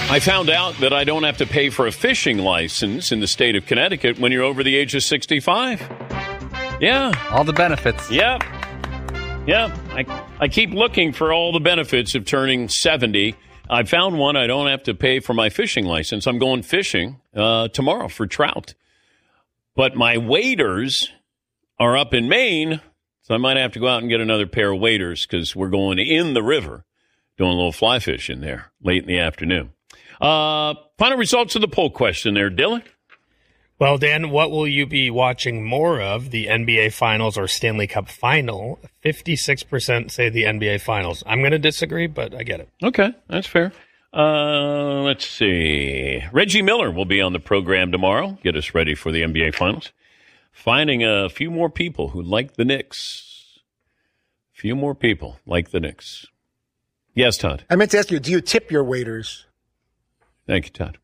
I found out that I don't have to pay for a fishing license in the state of Connecticut when you're over the age of 65. Yeah. All the benefits. Yep. Yeah. I keep looking for all the benefits of turning 70. I found one. I don't have to pay for my fishing license. I'm going fishing tomorrow for trout. But my waders are up in Maine, so I might have to go out and get another pair of waders because we're going in the river, doing a little fly fishing there late in the afternoon. Final results of the poll question there, Dylan. Well, Dan, what will you be watching more of, the NBA Finals or Stanley Cup Final? 56% say the NBA Finals. I'm going to disagree, but I get it. Okay, that's fair. Let's see. Reggie Miller will be on the program tomorrow. Get us ready for the NBA Finals. Finding a few more people who like the Knicks. A few more people like the Knicks. Yes, Todd. I meant to ask you, do you tip your waiters? Thank you, Todd.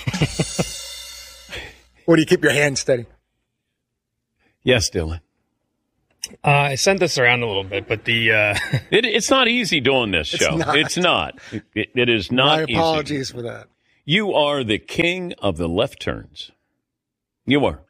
Or do you keep your hands steady? Yes, Dylan. I sent this around a little bit, but it's not easy doing this show. It's not. It is not easy. My apologies for that. You are the king of the left turns. You are.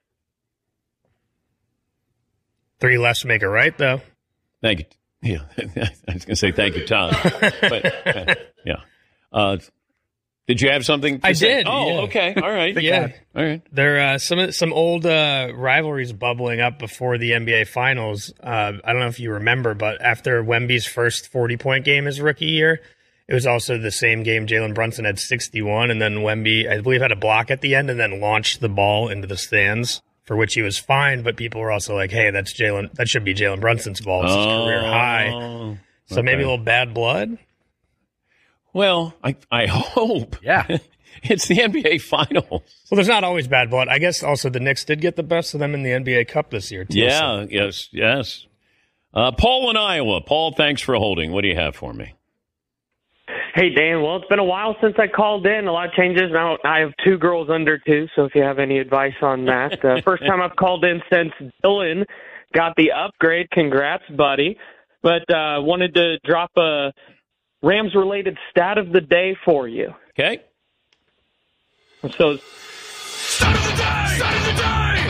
3 lefts make a right, though. Thank you. Yeah, I was going to say thank you, Todd. But, yeah. Did you have something to say? Did. Oh, yeah. Okay. All right. Yeah. All right. There are some old rivalries bubbling up before the NBA Finals. I don't know if you remember, but after Wemby's first 40-point game his rookie year, it was also the same game Jalen Brunson had 61, and then Wemby, I believe, had a block at the end and then launched the ball into the stands, for which he was fined, but people were also like, hey, that should be Jalen Brunson's ball. It's his career high. So maybe a little bad blood? Well, I hope. Yeah. It's the NBA Finals. Well, there's not always bad blood. I guess also the Knicks did get the best of them in the NBA Cup this year, too. Yeah, so. yes. Paul in Iowa. Paul, thanks for holding. What do you have for me? Hey, Dan. Well, it's been a while since I called in. A lot of changes. Now I have 2 girls under 2, so if you have any advice on that. First time I've called in since Dylan got the upgrade. Congrats, buddy. But wanted to drop a Rams-related stat of the day for you. Okay. So, Stat of the day! Stat of the day!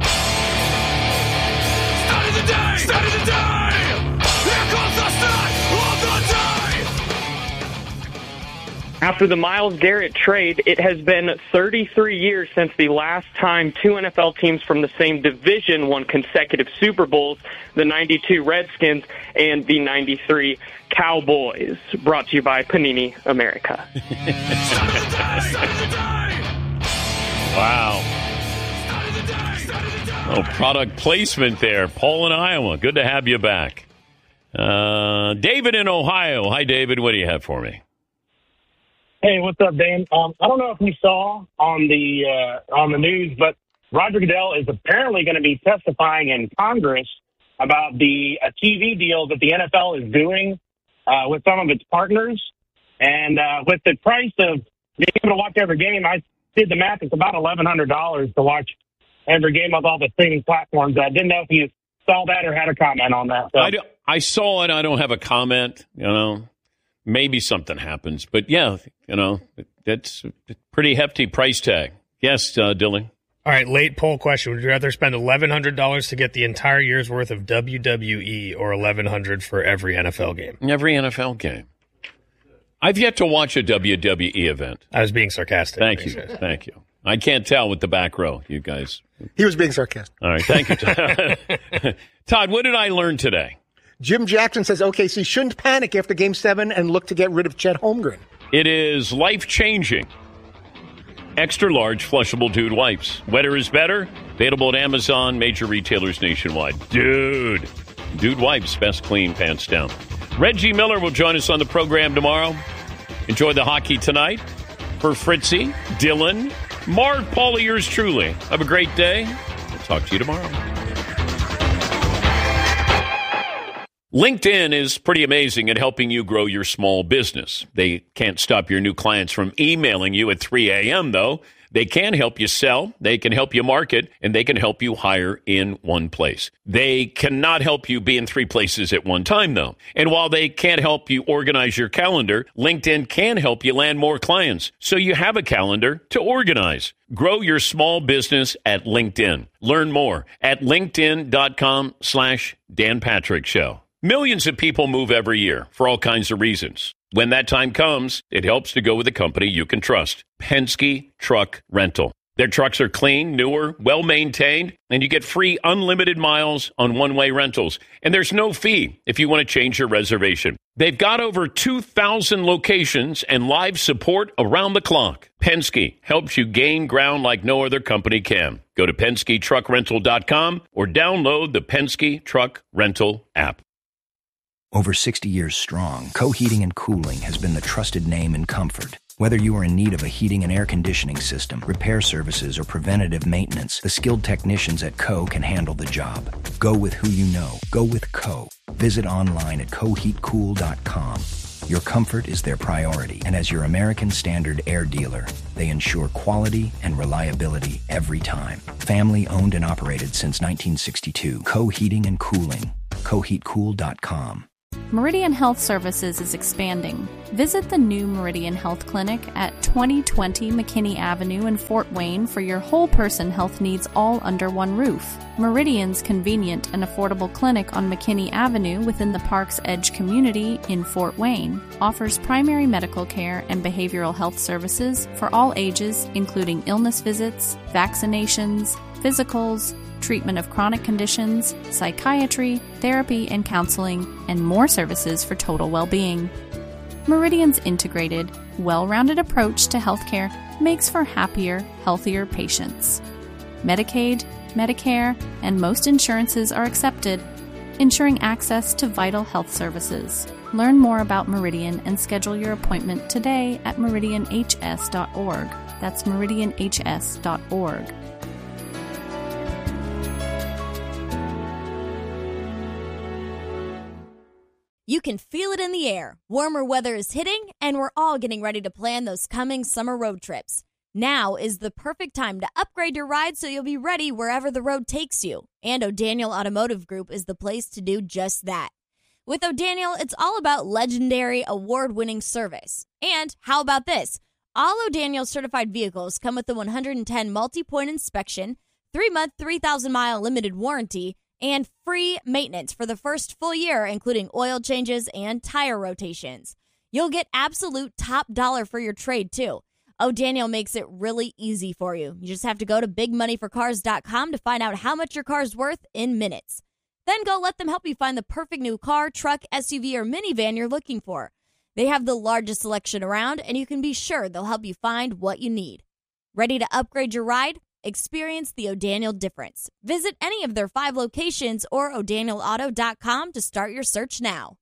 Stat of the day! Stat of the day! Here comes the stat of the day! After the Myles Garrett trade, it has been 33 years since the last time 2 NFL teams from the same division won consecutive Super Bowls, the 92 Redskins and the 93 Cowboys. Brought to you by Panini America. Wow. Oh, product placement there. Paul in Iowa. Good to have you back. David in Ohio. Hi, David. What do you have for me? Hey, what's up, Dan? I don't know if you saw on the news, but Roger Goodell is apparently going to be testifying in Congress about the TV deal that the NFL is doing with some of its partners. And with the price of being able to watch every game, I did the math. It's about $1,100 to watch every game of all the streaming platforms. I didn't know if you saw that or had a comment on that. So. I saw it. I don't have a comment. Maybe something happens. But, yeah, that's a pretty hefty price tag. Yes, Dylan. All right, late poll question. Would you rather spend $1,100 to get the entire year's worth of WWE or $1,100 for every NFL game? Every NFL game. I've yet to watch a WWE event. I was being sarcastic. Thank you. I can't tell with the back row, you guys. He was being sarcastic. All right, thank you, Todd. Todd, what did I learn today? Jim Jackson says OKC shouldn't panic after Game 7 and look to get rid of Chet Holmgren. It is life-changing. Extra large flushable Dude wipes. Wetter is better. Available at Amazon, major retailers nationwide. Dude wipes, best clean, pants down. Reggie Miller will join us on the program tomorrow. Enjoy the hockey tonight. For Fritzy, Dylan, Mark, Paul, yours truly. Have a great day. We'll talk to you tomorrow. LinkedIn is pretty amazing at helping you grow your small business. They can't stop your new clients from emailing you at 3 a.m., though. They can help you sell, they can help you market, and they can help you hire in one place. They cannot help you be in 3 places at one time, though. And while they can't help you organize your calendar, LinkedIn can help you land more clients so you have a calendar to organize. Grow your small business at LinkedIn. Learn more at linkedin.com/Dan Patrick Show. Millions of people move every year for all kinds of reasons. When that time comes, it helps to go with a company you can trust. Penske Truck Rental. Their trucks are clean, newer, well-maintained, and you get free unlimited miles on one-way rentals. And there's no fee if you want to change your reservation. They've got over 2,000 locations and live support around the clock. Penske helps you gain ground like no other company can. Go to PenskeTruckRental.com or download the Penske Truck Rental app. Over 60 years strong, Co-Heating and Cooling has been the trusted name in comfort. Whether you are in need of a heating and air conditioning system, repair services, or preventative maintenance, the skilled technicians at Co can handle the job. Go with who you know. Go with Co. Visit online at coheatcool.com. Your comfort is their priority, and as your American Standard air dealer, they ensure quality and reliability every time. Family owned and operated since 1962. Co-Heating and Cooling. coheatcool.com. Meridian Health Services is expanding. Visit the new Meridian Health Clinic at 2020 McKinney Avenue in Fort Wayne for your whole person health needs all under one roof. Meridian's convenient and affordable clinic on McKinney Avenue within the Park's Edge community in Fort Wayne offers primary medical care and behavioral health services for all ages, including illness visits, vaccinations, physicals, treatment of chronic conditions, psychiatry, therapy and counseling, and more services for total well-being. Meridian's integrated, well-rounded approach to healthcare makes for happier, healthier patients. Medicaid, Medicare, and most insurances are accepted, ensuring access to vital health services. Learn more about Meridian and schedule your appointment today at meridianhs.org. That's meridianhs.org. You can feel it in the air. Warmer weather is hitting, and we're all getting ready to plan those coming summer road trips. Now is the perfect time to upgrade your ride so you'll be ready wherever the road takes you. And O'Daniel Automotive Group is the place to do just that. With O'Daniel, it's all about legendary, award-winning service. And how about this? All O'Daniel certified vehicles come with the 110 multi-point inspection, 3-month, 3,000-mile limited warranty, and free maintenance for the first full year, including oil changes and tire rotations. You'll get absolute top dollar for your trade, too. O'Daniel makes it really easy for you. You just have to go to bigmoneyforcars.com to find out how much your car's worth in minutes. Then go let them help you find the perfect new car, truck, SUV, or minivan you're looking for. They have the largest selection around, and you can be sure they'll help you find what you need. Ready to upgrade your ride? Experience the O'Daniel difference. Visit any of their 5 locations or o'danielauto.com to start your search now.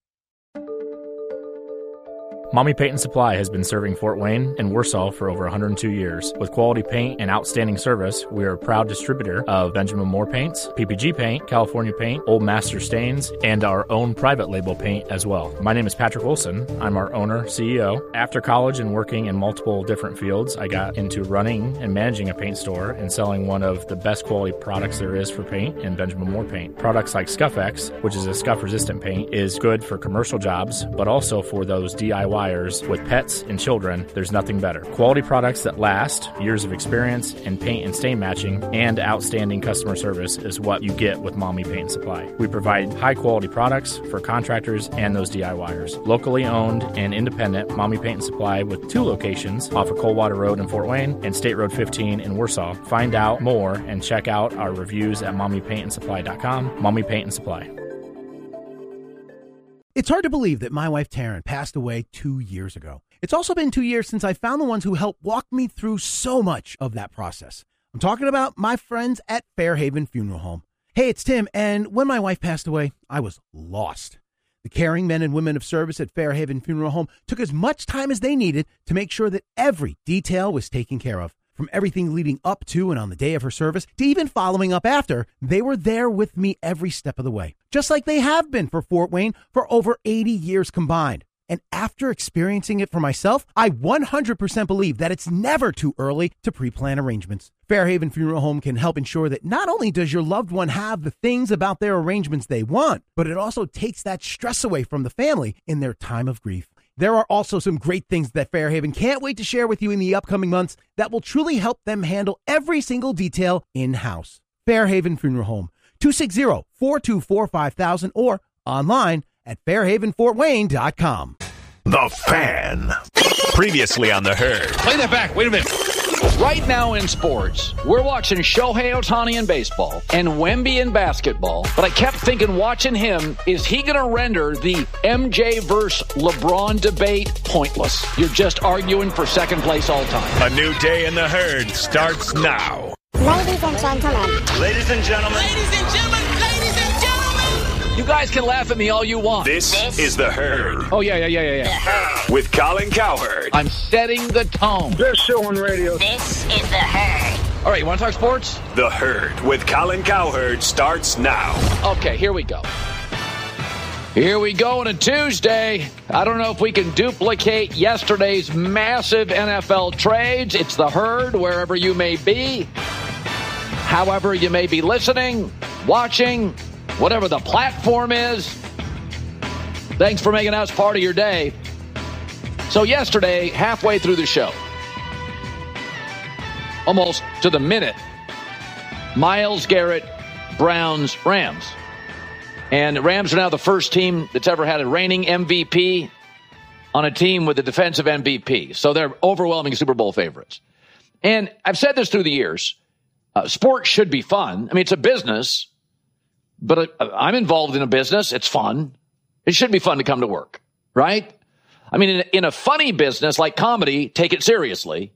Mommy Paint and Supply has been serving Fort Wayne and Warsaw for over 102 years. With quality paint and outstanding service, we are a proud distributor of Benjamin Moore paints, PPG paint, California paint, Old Master stains, and our own private label paint as well. My name is Patrick Wilson. I'm our owner, CEO. After college and working in multiple different fields, I got into running and managing a paint store and selling one of the best quality products there is for paint in Benjamin Moore paint. Products like Scuff-X, which is a scuff-resistant paint, is good for commercial jobs, but also for those DIY with pets and children. There's nothing better. Quality products that last, years of experience in paint and stain matching, and outstanding customer service is what you get with Mommy Paint and Supply. We provide high quality products for contractors and those DIYers. Locally owned and independent Mommy Paint and Supply with 2 locations off of Coldwater Road in Fort Wayne and State Road 15 in Warsaw. Find out more and check out our reviews at mommypaintandsupply.com. Mommy Paint and Supply. It's hard to believe that my wife Taryn passed away 2 years ago. It's also been 2 years since I found the ones who helped walk me through so much of that process. I'm talking about my friends at Fairhaven Funeral Home. Hey, it's Tim, and when my wife passed away, I was lost. The caring men and women of service at Fairhaven Funeral Home took as much time as they needed to make sure that every detail was taken care of. From everything leading up to and on the day of her service, to even following up after, they were there with me every step of the way. Just like they have been for Fort Wayne for over 80 years combined. And after experiencing it for myself, I 100% believe that it's never too early to pre-plan arrangements. Fairhaven Funeral Home can help ensure that not only does your loved one have the things about their arrangements they want, but it also takes that stress away from the family in their time of grief. There are also some great things that Fairhaven can't wait to share with you in the upcoming months that will truly help them handle every single detail in-house. Fairhaven Funeral Home, 260-424-5000 or online at fairhavenfortwayne.com. The Fan. Previously on The Herd. Play that back. Wait a minute. Right now in sports, we're watching Shohei Ohtani in baseball and Wemby in basketball. But I kept thinking, watching him, is he going to render the MJ versus LeBron debate pointless? You're just arguing for second place all time. A new day in The Herd starts now. Ladies and gentlemen. Ladies and gentlemen. Ladies and gentlemen. Ladies and gentlemen. You guys can laugh at me all you want. This is The Herd. Oh, yeah. With Colin Cowherd. I'm setting the tone. Best show on radio. This is The Herd. All right, you want to talk sports? The Herd with Colin Cowherd starts now. Okay, here we go. Here we go on a Tuesday. I don't know if we can duplicate yesterday's massive NFL trades. It's The Herd wherever you may be. However you may be listening, watching, whatever the platform is. Thanks for making us part of your day. So yesterday, halfway through the show, almost to the minute, Myles Garrett, Browns, Rams. And Rams are now the first team that's ever had a reigning MVP on a team with a defensive MVP. So they're overwhelming Super Bowl favorites. And I've said this through the years. Sports should be fun. I mean, it's a business, but I'm involved in a business. It's fun. It should be fun to come to work, right? I mean, in a funny business like comedy, take it seriously.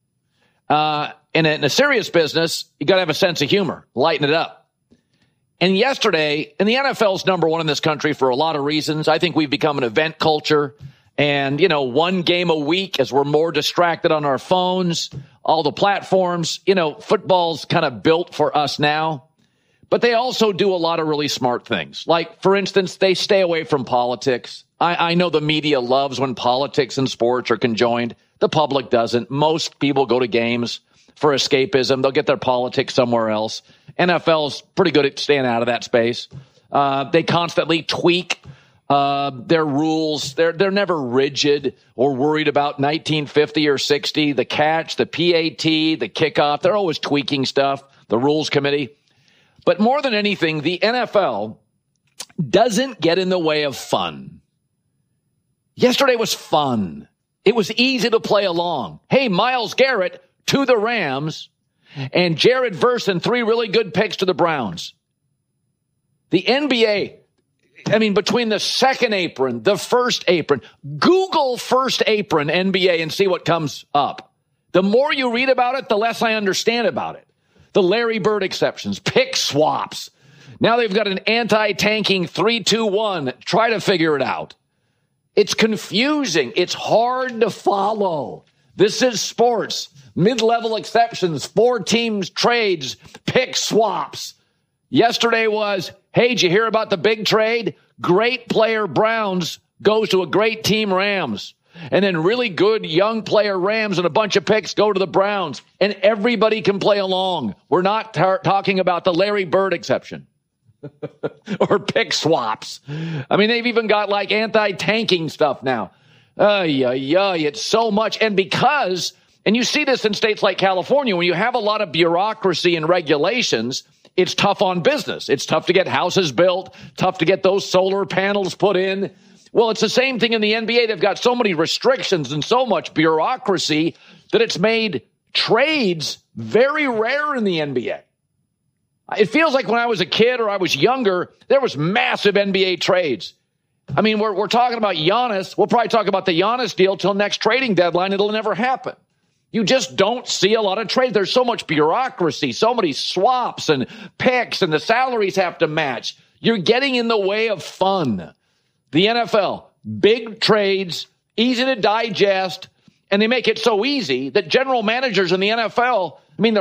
In a serious business, you got to have a sense of humor, lighten it up. And yesterday, and the NFL's number one in this country for a lot of reasons. I think we've become an event culture. And, you know, one game a week as we're more distracted on our phones, all the platforms. You know, football's kind of built for us now. But they also do a lot of really smart things. Like, for instance, they stay away from politics. I know the media loves when politics and sports are conjoined. The public doesn't. Most people go to games for escapism. They'll get their politics somewhere else. NFL's pretty good at staying out of that space. They constantly tweak their rules. They're never rigid or worried about 1950 or 60, the catch, the PAT, the kickoff. They're always tweaking stuff, the rules committee. But more than anything, the NFL doesn't get in the way of fun. Yesterday was fun. It was easy to play along. Hey, Myles Garrett to the Rams and Jared Verse and 3 really good picks to the Browns. The NBA, I mean, between the second apron, the first apron, Google first apron NBA and see what comes up. The more you read about it, the less I understand about it. The Larry Bird exceptions, pick swaps. Now they've got an anti-tanking 3-2-1. Try to figure it out. It's confusing. It's hard to follow. This is sports. Mid-level exceptions, 4 teams, trades, pick swaps. Yesterday was, hey, did you hear about the big trade? Great player Browns goes to a great team Rams. And then really good young player Rams and a bunch of picks go to the Browns. And everybody can play along. We're not talking about the Larry Bird exception or pick swaps. I mean, they've even got like anti-tanking stuff now. It's so much. And because, and you see this in states like California, when you have a lot of bureaucracy and regulations, it's tough on business. It's tough to get houses built, tough to get those solar panels put in. Well, it's the same thing in the NBA. They've got so many restrictions and so much bureaucracy that it's made trades very rare in the NBA. It feels like when I was a kid or I was younger, there was massive NBA trades. I mean, we're talking about Giannis. We'll probably talk about the Giannis deal till next trading deadline. It'll never happen. You just don't see a lot of trades. There's so much bureaucracy, so many swaps and picks, and the salaries have to match. You're getting in the way of fun. The NFL, big trades, easy to digest, and they make it so easy that general managers in the NFL, I mean, the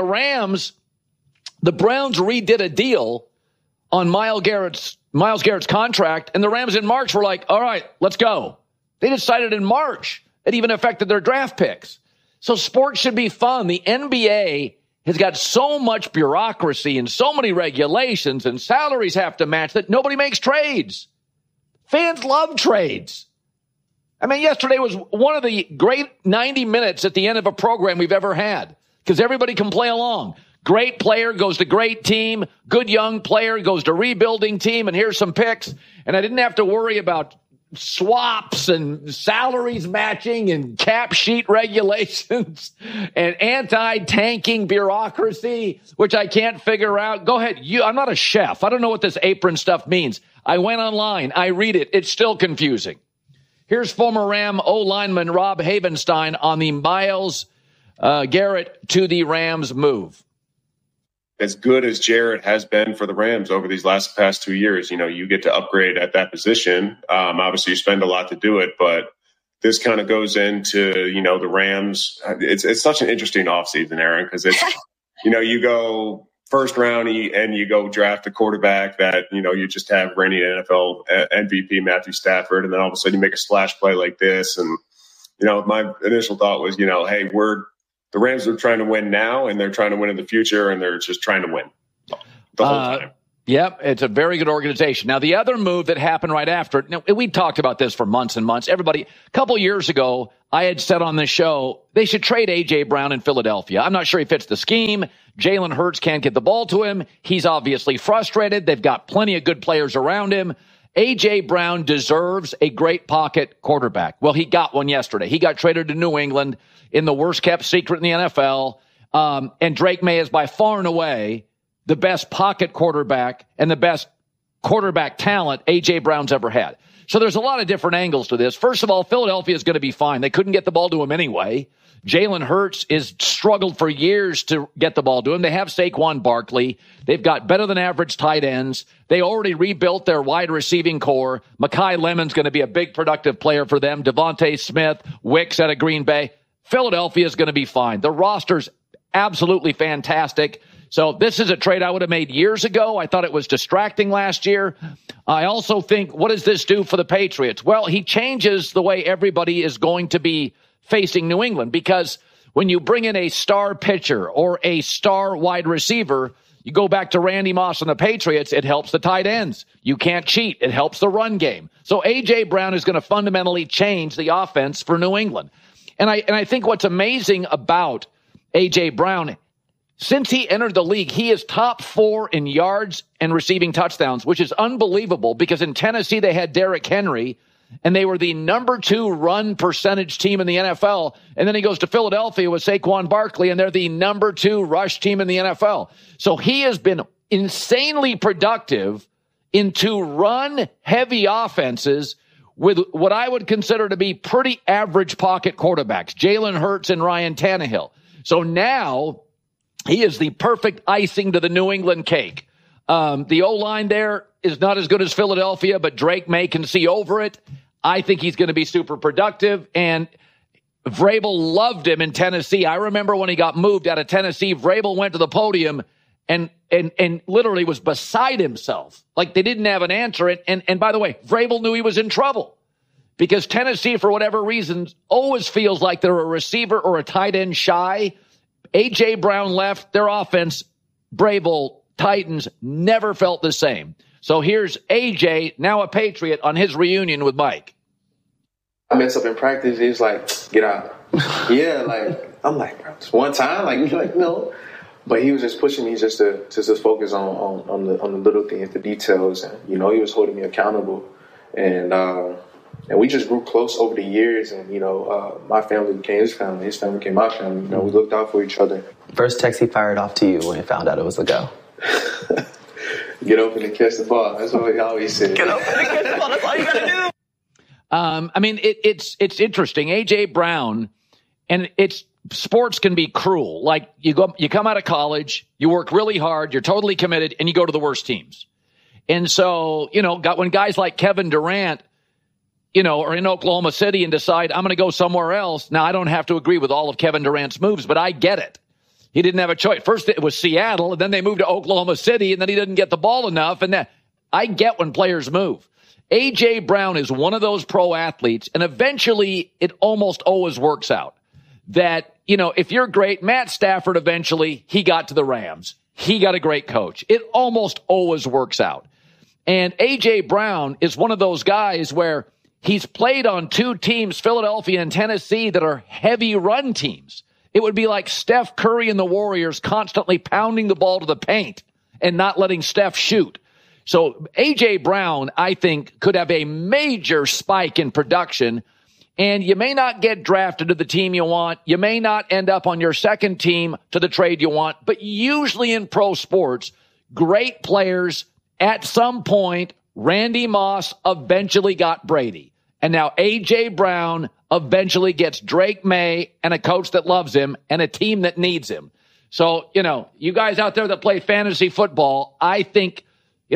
Browns redid a deal on Myles Garrett's contract, and the Rams in March were like, all right, let's go. They decided in March. It even affected their draft picks. So sports should be fun. The NBA has got so much bureaucracy and so many regulations, and salaries have to match that nobody makes trades. Fans love trades. I mean, yesterday was one of the great 90 minutes at the end of a program we've ever had because everybody can play along. Great player goes to great team. Good young player goes to rebuilding team. And here's some picks. And I didn't have to worry about swaps and salaries matching and cap sheet regulations and anti-tanking bureaucracy, which I can't figure out. Go ahead. I'm not a chef. I don't know what this apron stuff means. I went online. I read it. It's still confusing. Here's former Ram O-lineman Rob Havenstein on the Myles Garrett to the Rams move. As good as Jarrett has been for the Rams over these past 2 years, you get to upgrade at that position. Obviously, you spend a lot to do it, but this kind of goes into, the Rams. It's such an interesting offseason, Aaron, because it's, you go first round and you go draft a quarterback that, you just have reigning NFL MVP Matthew Stafford, and then all of a sudden you make a splash play like this. And, my initial thought was, hey, the Rams are trying to win now, and they're trying to win in the future, and th're just trying to win the whole time. Yep, it's a very good organization. Now, the other move that happened right after, we talked about this for months and months. Everybody, a couple years ago, I had said on this show, they should trade A.J. Brown in Philadelphia. I'm not sure he fits the scheme. Jalen Hurts can't get the ball to him. He's obviously frustrated. They've got plenty of good players around him. A.J. Brown deserves a great pocket quarterback. Well, he got one yesterday. He got traded to New England in the worst-kept secret in the NFL. And Drake May is by far and away the best pocket quarterback and the best quarterback talent A.J. Brown's ever had. So there's a lot of different angles to this. First of all, Philadelphia is going to be fine. They couldn't get the ball to him anyway. Jalen Hurts is struggled for years to get the ball to him. They have Saquon Barkley. They've got better than average tight ends. They already rebuilt their wide receiving core. Mekhi Lemon's going to be a big productive player for them. Devontae Smith, Wicks out of Green Bay. Philadelphia is going to be fine. The roster's absolutely fantastic. So this is a trade I would have made years ago. I thought it was distracting last year. I also think, what does this do for the Patriots? Well, he changes the way everybody is going to be facing New England, because when you bring in a star pitcher or a star wide receiver, you go back to Randy Moss and the Patriots, it helps the tight ends. You can't cheat. It helps the run game. So A.J. Brown is going to fundamentally change the offense for New England. And I think what's amazing about A.J. Brown, since he entered the league, he is top 4 in yards and receiving touchdowns, which is unbelievable because in Tennessee they had Derrick Henry, and they were the number 2 run percentage team in the NFL. And then he goes to Philadelphia with Saquon Barkley, and they're the number 2 rush team in the NFL. So he has been insanely productive in 2 run-heavy offenses with what I would consider to be pretty average pocket quarterbacks, Jalen Hurts and Ryan Tannehill. So now he is the perfect icing to the New England cake. The O-line there is not as good as Philadelphia, but Drake May can see over it. I think he's going to be super productive, and Vrabel loved him in Tennessee. I remember when he got moved out of Tennessee, Vrabel went to the podium and literally was beside himself. Like they didn't have an answer. And by the way, Vrabel knew he was in trouble because Tennessee, for whatever reasons, always feels like they're a receiver or a tight end shy. A.J. Brown left, their offense, Vrabel, Titans, never felt the same. So here's A.J., now a Patriot, on his reunion with Mike. I messed up in practice. He's like, get out. Yeah, I'm like, bro, just one time? Like, no. But he was just pushing me just to focus on the little things, the details. And, he was holding me accountable. And we just grew close over the years. And, my family became his family. His family became my family. We looked out for each other. First text he fired off to you when he found out it was a go. Get open and catch the ball. That's what he always said. Get open and catch the ball. That's all you got to do. It's interesting. A.J. Brown, and sports can be cruel. Like you come out of college, you work really hard, you're totally committed, and you go to the worst teams. And so, when guys like Kevin Durant, or in Oklahoma City and decide I'm going to go somewhere else. Now, I don't have to agree with all of Kevin Durant's moves, but I get it. He didn't have a choice. First, it was Seattle, and then they moved to Oklahoma City, and then he didn't get the ball enough. And I get when players move. A.J. Brown is one of those pro athletes, and eventually it almost always works out. That, if you're great, Matt Stafford, eventually, he got to the Rams. He got a great coach. It almost always works out. And A.J. Brown is one of those guys where he's played on two teams, Philadelphia and Tennessee, that are heavy run teams. It would be like Steph Curry and the Warriors constantly pounding the ball to the paint and not letting Steph shoot. So A.J. Brown, I think, could have a major spike in production, and you may not get drafted to the team you want. You may not end up on your second team to the trade you want, but usually in pro sports, great players at some point, Randy Moss eventually got Brady. And now A.J. Brown eventually gets Drake May and a coach that loves him and a team that needs him. So, you guys out there that play fantasy football, I think,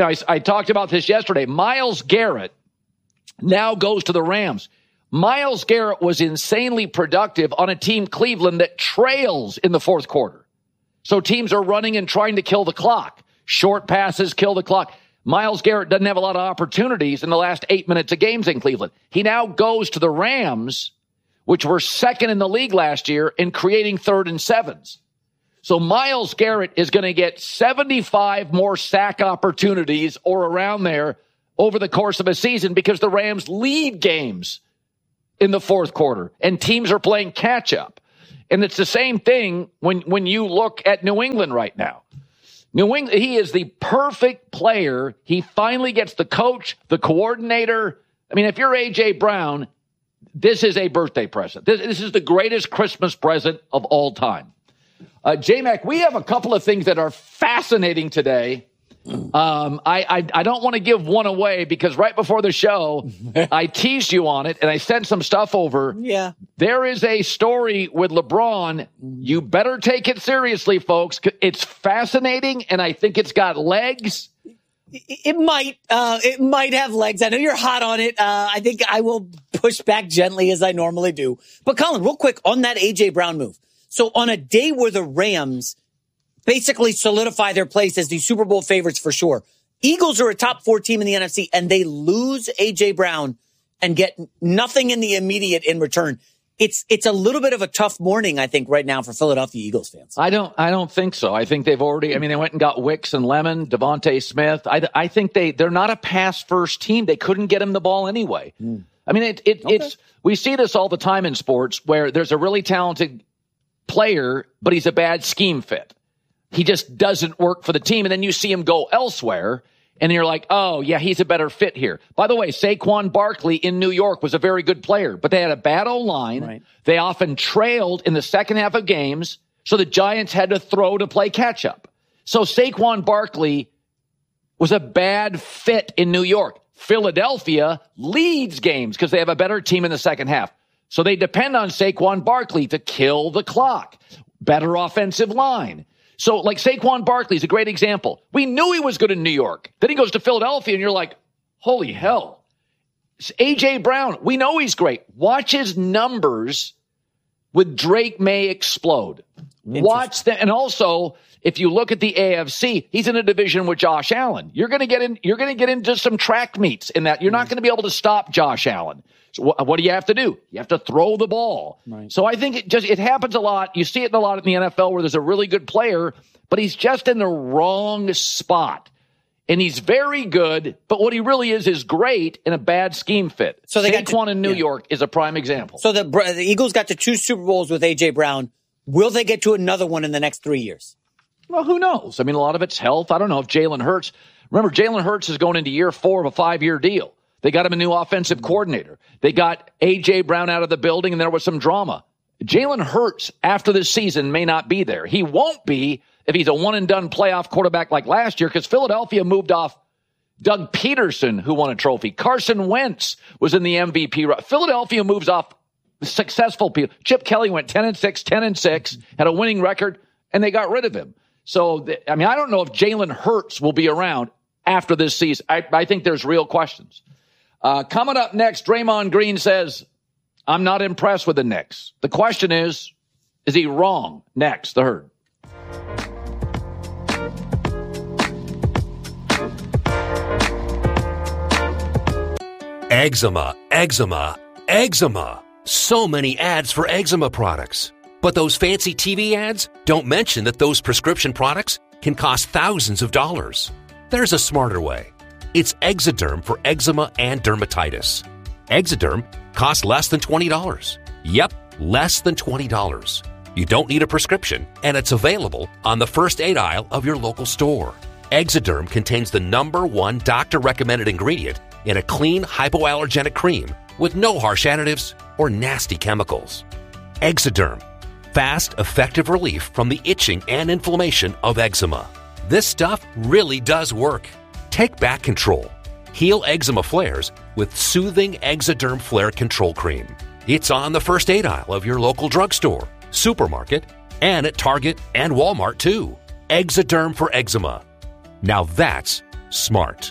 I talked about this yesterday. Myles Garrett now goes to the Rams. Myles Garrett was insanely productive on a team, Cleveland, that trails in the fourth quarter. So teams are running and trying to kill the clock. Short passes kill the clock. Myles Garrett doesn't have a lot of opportunities in the last 8 minutes of games in Cleveland. He now goes to the Rams, which were second in the league last year in creating 3rd and 7s. So Myles Garrett is going to get 75 more sack opportunities or around there over the course of a season because the Rams lead games in the fourth quarter and teams are playing catch up. And it's the same thing when you look at New England right now. New England, he is the perfect player. He finally gets the coach, the coordinator. I mean, if you're A.J. Brown, this is a birthday present. This is the greatest Christmas present of all time. J-Mac, we have a couple of things that are fascinating today. I don't want to give one away because right before the show, I teased you on it and I sent some stuff over. Yeah. There is a story with LeBron. You better take it seriously, folks. It's fascinating and I think it's got legs. It might have legs. I know you're hot on it. I think I will push back gently as I normally do. But Colin, real quick on that A.J. Brown move. So on a day where the Rams basically solidify their place as the Super Bowl favorites for sure, Eagles are a top 4 team in the NFC and they lose A.J. Brown and get nothing in the immediate in return. It's a little bit of a tough morning, I think, right now for Philadelphia Eagles fans. I don't think so. I think they've already, they went and got Wicks and Lemon, Devontae Smith. I think they're not a pass first team. They couldn't get him the ball anyway. It's, we see this all the time in sports where there's a really talented player, but he's a bad scheme fit. He just doesn't work for the team. And then you see him go elsewhere and you're like, oh yeah, he's a better fit here. By the way, Saquon Barkley in New York was a very good player, but they had a bad O-line. Right. They often trailed in the second half of games. So the Giants had to throw to play catch up. So Saquon Barkley was a bad fit in New York. Philadelphia leads games because they have a better team in the second half. So they depend on Saquon Barkley to kill the clock. Better offensive line. So like Saquon Barkley is a great example. We knew he was good in New York. Then he goes to Philadelphia and you're like, holy hell. A.J. Brown, we know he's great. Watch his numbers with Drake May explode. Watch that. And also, if you look at the AFC, he's in a division with Josh Allen. You're going to get into some track meets in that. You're not going to be able to stop Josh Allen. So what do you have to do? You have to throw the ball. Right. So I think it happens a lot. You see it a lot in the NFL where there's a really good player, but he's just in the wrong spot. And he's very good, but what he really is great in a bad scheme fit. So Saquon in New York is a prime example. So the Eagles got to 2 Super Bowls with A.J. Brown. Will they get to another one in the next 3 years? Well, who knows? A lot of it's health. I don't know if Jalen Hurts. Remember, Jalen Hurts is going into year 4 of a 5-year deal. They got him a new offensive coordinator. They got A.J. Brown out of the building, and there was some drama. Jalen Hurts, after this season, may not be there. He won't be if he's a one-and-done playoff quarterback like last year because Philadelphia moved off Doug Peterson, who won a trophy. Carson Wentz was in the MVP. Philadelphia moves off successful people. Chip Kelly went 10-6, 10-6, had a winning record, and they got rid of him. So, I don't know if Jalen Hurts will be around after this season. I think there's real questions. Coming up next, Draymond Green says, I'm not impressed with the Knicks. The question is he wrong? Next, The Herd. Eczema, eczema, eczema. So many ads for eczema products. But those fancy TV ads don't mention that those prescription products can cost thousands of dollars. There's a smarter way. It's Exoderm for eczema and dermatitis. Exoderm costs less than $20. Yep, less than $20. You don't need a prescription, and it's available on the first aid aisle of your local store. Exoderm contains the #1 doctor-recommended ingredient in a clean, hypoallergenic cream with no harsh additives or nasty chemicals. Exoderm. Fast, effective relief from the itching and inflammation of eczema. This stuff really does work. Take back control. Heal eczema flares with soothing Exoderm Flare Control Cream. It's on the first aid aisle of your local drugstore, supermarket, and at Target and Walmart too. Exoderm for eczema. Now that's smart.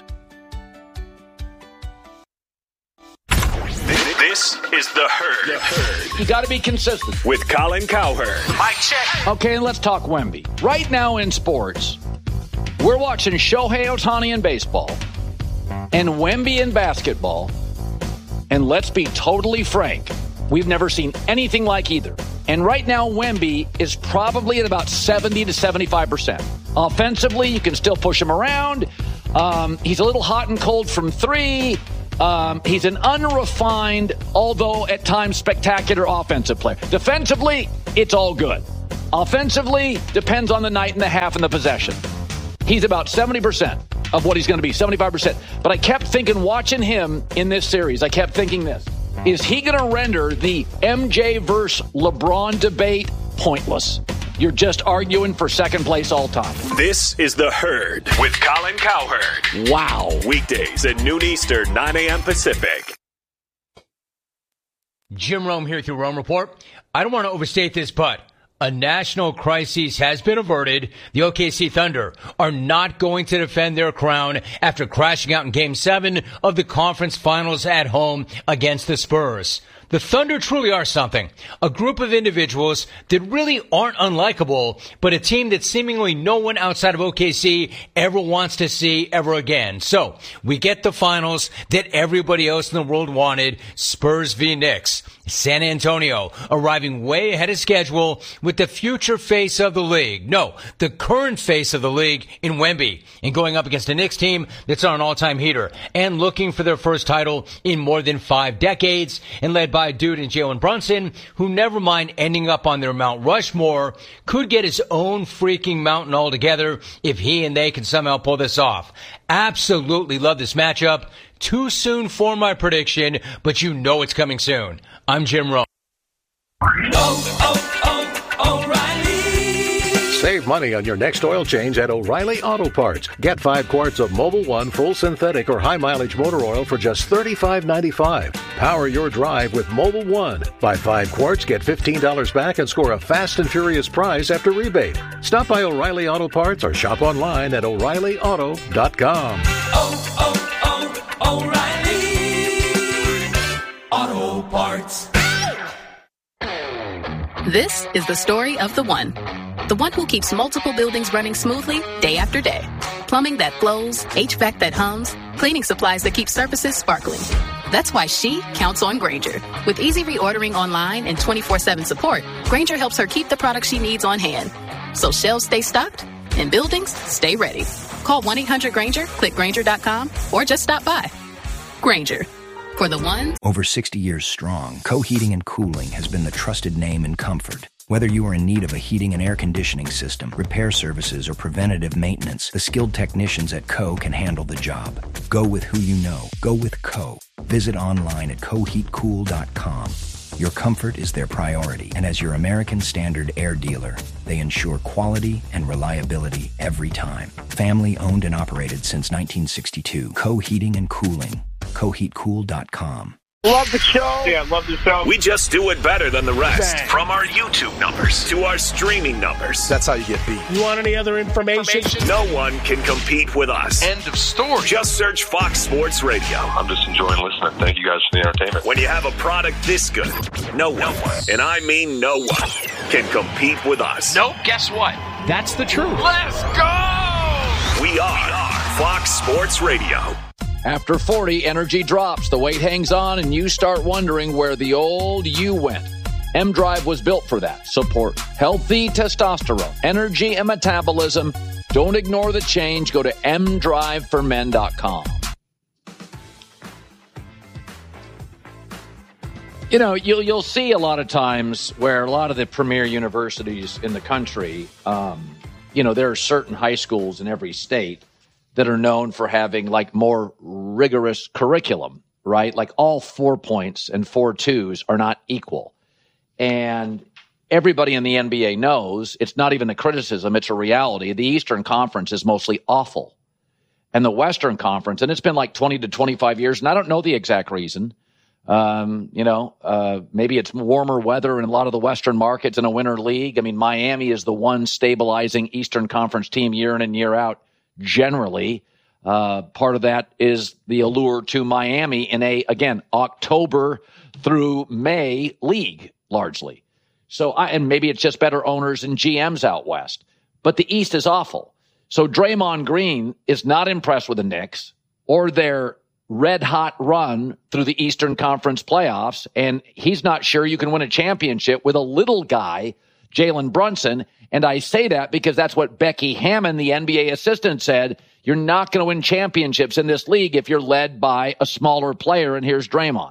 This is The Herd. You got to be consistent. With Colin Cowherd. Mic check. Okay, and let's talk Wemby. Right now in sports, we're watching Shohei Ohtani in baseball and Wemby in basketball. And let's be totally frank, we've never seen anything like either. And right now, Wemby is probably at about 70 to 75%. Offensively, you can still push him around. He's a little hot and cold from three. He's an unrefined, although at times spectacular offensive player. Defensively, it's all good. Offensively, depends on the night and the half and the possession. He's about 70% of what he's going to be, 75%. But I kept thinking, watching him in this series, I kept thinking this. Is he going to render the MJ versus LeBron debate pointless? You're just arguing for second place all time. This is The Herd with Colin Cowherd. Wow. Weekdays at noon Eastern, 9 a.m. Pacific. Jim Rome here through Rome Report. I don't want to overstate this, but a national crisis has been averted. The OKC Thunder are not going to defend their crown after crashing out in Game 7 of the conference finals at home against the Spurs. The Thunder truly are something. A group of individuals that really aren't unlikable, but a team that seemingly no one outside of OKC ever wants to see ever again. So, we get the finals that everybody else in the world wanted, Spurs v. Knicks. San Antonio arriving way ahead of schedule with the future face of the league. No, the current face of the league in Wemby, and going up against a Knicks team that's on an all-time heater and looking for their first title in more than 5 decades, and led by a dude in Jalen Brunson who, never mind ending up on their Mount Rushmore, could get his own freaking mountain altogether if he and they can somehow pull this off. Absolutely love this matchup. Too soon for my prediction, but you know it's coming soon. I'm Jim Rome. Save money on your next oil change at O'Reilly Auto Parts. Get 5 quarts of Mobil 1 full synthetic or high mileage motor oil for just $35.95. Power your drive with Mobil 1. Buy 5 quarts, get $15 back, and score a fast and furious prize after rebate. Stop by O'Reilly Auto Parts or shop online at O'ReillyAuto.com. O'Reilly Auto Parts. This is the story of the one who keeps multiple buildings running smoothly day after day. Plumbing that flows, HVAC that hums, cleaning supplies that keep surfaces sparkling. That's why she counts on Grainger. With easy reordering online and 24/7 support, Grainger helps her keep the products she needs on hand. So shelves stay stocked and buildings stay ready. Call 1-800-GRAINGER, click Grainger.com, or just stop by. Grainger. For the one. Over 60 years strong, Co-Heating and Cooling has been the trusted name in comfort. Whether you are in need of a heating and air conditioning system, repair services, or preventative maintenance, the skilled technicians at Co can handle the job. Go with who you know. Go with Co. Visit online at coheatcool.com. Your comfort is their priority, and as your American Standard air dealer, they ensure quality and reliability every time. Family owned and operated since 1962. Co-Heating and Cooling. coheatcool.com. Love the show. Yeah, love the show. We just do it better than the rest. Bang. From our YouTube numbers to our streaming numbers. That's how you get beat. You want any other information? No one can compete with us. End of story. Just search Fox Sports Radio. I'm just enjoying listening. Thank you guys for the entertainment. When you have a product this good, no one, and I mean no one, can compete with us. Nope, guess what? That's the truth. Let's go! We are Fox Sports Radio. After 40, energy drops, the weight hangs on, and you start wondering where the old you went. M-Drive was built for that. Support healthy testosterone, energy, and metabolism. Don't ignore the change. Go to mdriveformen.com. You know, you'll see a lot of times where a lot of the premier universities in the country, there are certain high schools in every state that are known for having like more rigorous curriculum, right? Like all 4 points and 4 twos are not equal. And everybody in the NBA knows it's not even a criticism, it's a reality. The Eastern Conference is mostly awful. And the Western Conference, and it's been like 20 to 25 years, and I don't know the exact reason. Maybe it's warmer weather in a lot of the Western markets in a winter league. I mean, Miami is the one stabilizing Eastern Conference team year in and year out. Generally, part of that is the allure to Miami in October through May league, largely. So, and maybe it's just better owners and GMs out west. But the East is awful. So Draymond Green is not impressed with the Knicks or their red-hot run through the Eastern Conference playoffs, and he's not sure you can win a championship with a little guy, Jalen Brunson. And I say that because that's what Becky Hammon, the NBA assistant, said. You're not going to win championships in this league if you're led by a smaller player, and here's Draymond.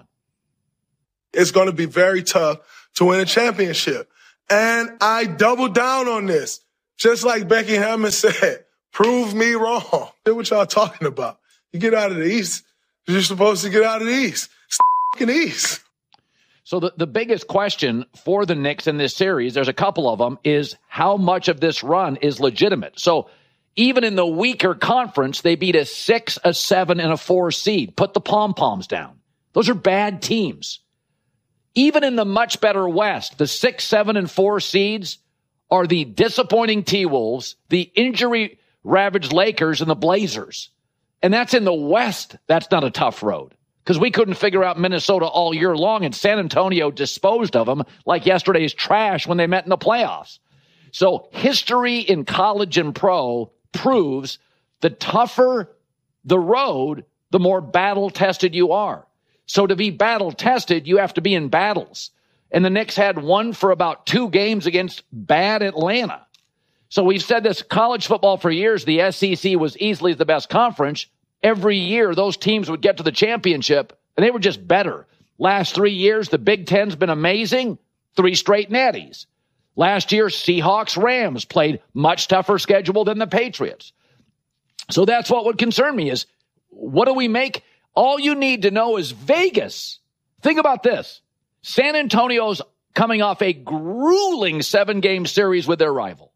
It's going to be very tough to win a championship. And I double down on this. Just like Becky Hammon said, prove me wrong. That's what y'all talking about. You get out of the East, you're supposed to get out of the East. It's the fucking East. So the biggest question for the Knicks in this series, there's a couple of them, is how much of this run is legitimate. So even in the weaker conference, they beat a 6, a 7, and a 4 seed. Put the pom-poms down. Those are bad teams. Even in the much better West, the 6, 7, and 4 seeds are the disappointing T-Wolves, the injury-ravaged Lakers, and the Blazers. And that's in the West. That's not a tough road. Because we couldn't figure out Minnesota all year long, and San Antonio disposed of them like yesterday's trash when they met in the playoffs. So history in college and pro proves the tougher the road, the more battle-tested you are. So to be battle-tested, you have to be in battles. And the Knicks had one for about 2 games against bad Atlanta. So we've said this, college football for years, the SEC was easily the best conference. Every year, those teams would get to the championship, and they were just better. Last 3 years, the Big Ten's been amazing. 3 straight natties. Last year, Seahawks, Rams played much tougher schedule than the Patriots. So that's what would concern me is, what do we make? All you need to know is Vegas. Think about this. San Antonio's coming off a grueling 7-game series with their rival.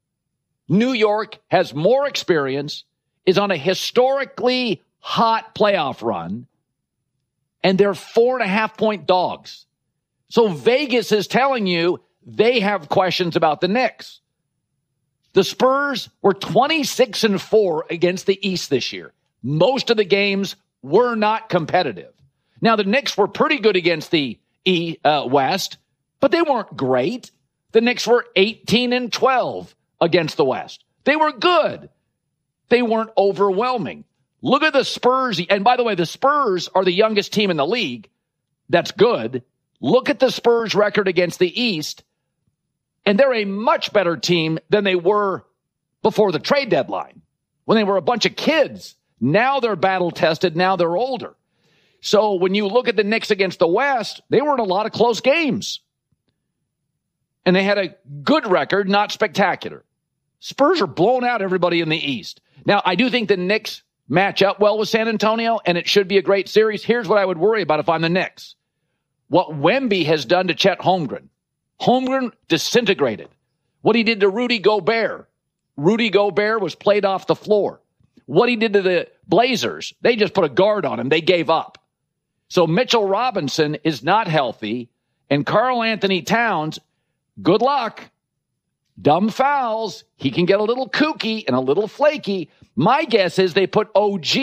New York has more experience, is on a historically hot playoff run, and they're 4.5-point dogs. So Vegas is telling you they have questions about the Knicks. The Spurs were 26-4 against the East this year. Most of the games were not competitive. Now, the Knicks were pretty good against the West, but they weren't great. The Knicks were 18-12 against the West. They were good. They weren't overwhelming. Look at the Spurs. And by the way, the Spurs are the youngest team in the league. That's good. Look at the Spurs record against the East. And they're a much better team than they were before the trade deadline, when they were a bunch of kids. Now they're battle-tested. Now they're older. So when you look at the Knicks against the West, they were in a lot of close games. And they had a good record, not spectacular. Spurs are blowing out everybody in the East. Now, I do think the Knicks match up well with San Antonio, and it should be a great series. Here's what I would worry about if I'm the Knicks. What Wemby has done to Chet Holmgren. Holmgren disintegrated. What he did to Rudy Gobert. Rudy Gobert was played off the floor. What he did to the Blazers, they just put a guard on him. They gave up. So Mitchell Robinson is not healthy, and Karl Anthony Towns, good luck. Dumb fouls. He can get a little kooky and a little flaky. My guess is they put OG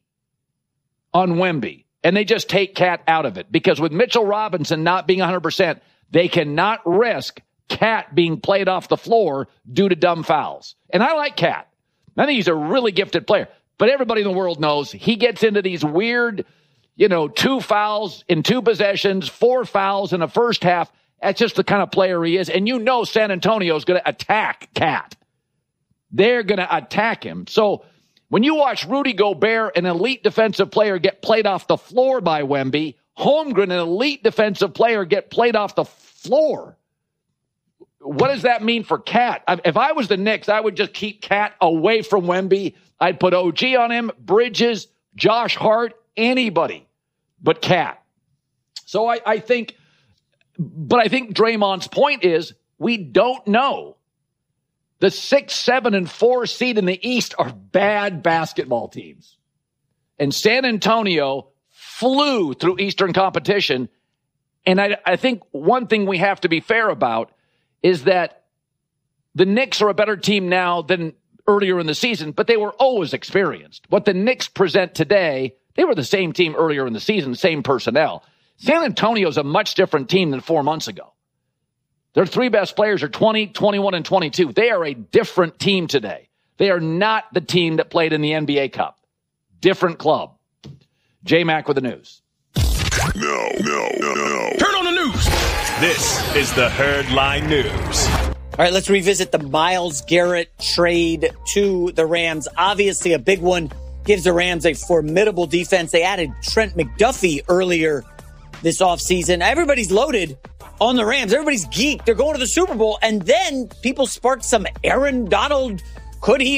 on Wemby, and they just take Cat out of it. Because with Mitchell Robinson not being 100%, they cannot risk Cat being played off the floor due to dumb fouls. And I like Cat. I think he's a really gifted player. But everybody in the world knows he gets into these weird, 2 fouls in 2 possessions, 4 fouls in the first half. That's just the kind of player he is. And San Antonio is going to attack Cat. They're going to attack him. So when you watch Rudy Gobert, an elite defensive player, get played off the floor by Wemby, Holmgren, an elite defensive player, get played off the floor, what does that mean for Cat? If I was the Knicks, I would just keep Cat away from Wemby. I'd put OG on him, Bridges, Josh Hart, anybody but Cat. So I think Draymond's point is we don't know. The 6, 7, and 4 seed in the East are bad basketball teams. And San Antonio flew through Eastern competition. And I think one thing we have to be fair about is that the Knicks are a better team now than earlier in the season, but they were always experienced. What the Knicks present today, they were the same team earlier in the season, same personnel. San Antonio is a much different team than 4 months ago. Their 3 best players are 20, 21, and 22. They are a different team today. They are not the team that played in the NBA Cup. Different club. J-Mac with the news. No. Turn on the news. This is the Herdline News. All right, let's revisit the Myles Garrett trade to the Rams. Obviously, a big one. Gives the Rams a formidable defense. They added Trent McDuffie earlier this offseason. Everybody's loaded on the Rams. Everybody's geeked. They're going to the Super Bowl. And then people sparked some Aaron Donald. Could he